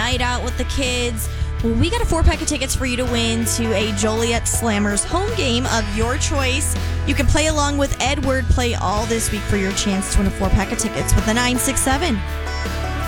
night out with the kids. Well, we got a 4-pack of tickets for you to win to a Joliet Slammers home game of your choice. You can play along with Edward Play all this week for your chance to win a 4-pack of tickets with a 967.